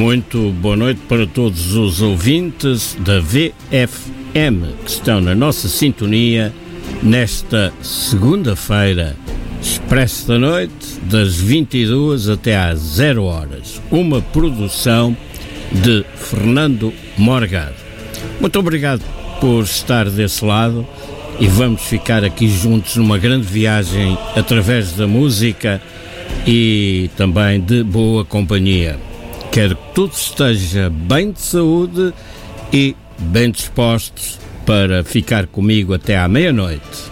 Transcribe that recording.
Muito boa noite para todos os ouvintes da VFM que estão na nossa sintonia nesta segunda-feira, Expresso da Noite, das 22 até às 0 horas. Uma produção de Fernando Morgado. Muito obrigado por estar desse lado e vamos ficar aqui juntos numa grande viagem através da música e também de boa companhia. Quero que tudo esteja bem de saúde e bem dispostos para ficar comigo até à meia-noite.